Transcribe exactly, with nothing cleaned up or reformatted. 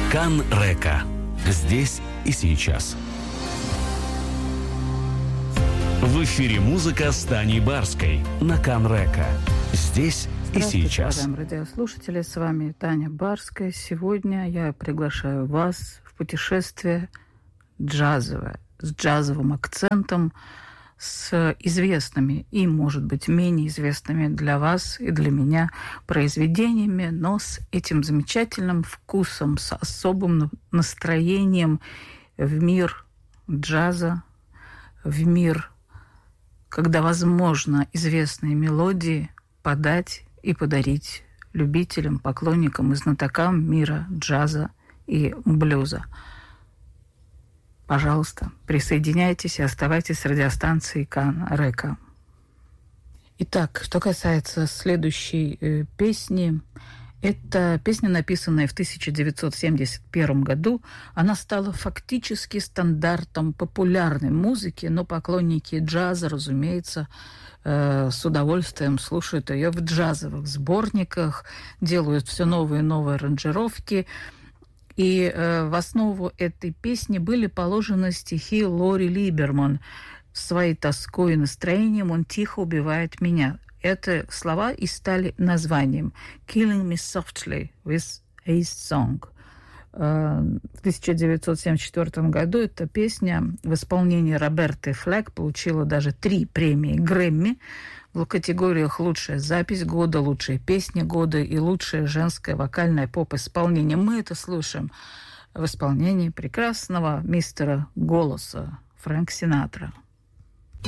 Кан-Река. Здесь и сейчас. В эфире музыка с Таней Барской на Кан-Река. Здесь и сейчас. Здравствуйте, уважаемые радиослушатели, с вами Таня Барская. Сегодня я приглашаю вас в путешествие джазовое, с джазовым акцентом, с известными и, может быть, менее известными для вас и для меня произведениями, но с этим замечательным вкусом, с особым настроением в мир джаза, в мир, когда возможно известные мелодии подать и подарить любителям, поклонникам и знатокам мира джаза и блюза. Пожалуйста, присоединяйтесь и оставайтесь с радиостанцией Кан-Река. Итак, что касается следующей э, песни, это песня, написанная в тысяча девятьсот семьдесят первом году. Она стала фактически стандартом популярной музыки, но поклонники джаза, разумеется, э, с удовольствием слушают ее в джазовых сборниках, делают все новые и новые аранжировки. И э, в основу этой песни были положены стихи Лори Либерман. «Своей тоской и настроением он тихо убивает меня». Это слова и стали названием «Killing me softly with his song». Э, в тысяча девятьсот семьдесят четвёртом году эта песня в исполнении Роберты Флэк получила даже три премии Грэмми в категориях «Лучшая запись года», «Лучшая песня года» и «Лучшее женское вокальное поп-исполнение». Мы это слушаем в исполнении прекрасного мистера голоса Фрэнк Синатра.